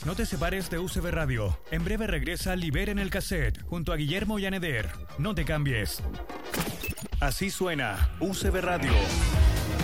No te separes de UCB Radio. En breve regresa Liberen el Cassette junto a Guillermo Yaneder. No te cambies. Así suena UCB Radio.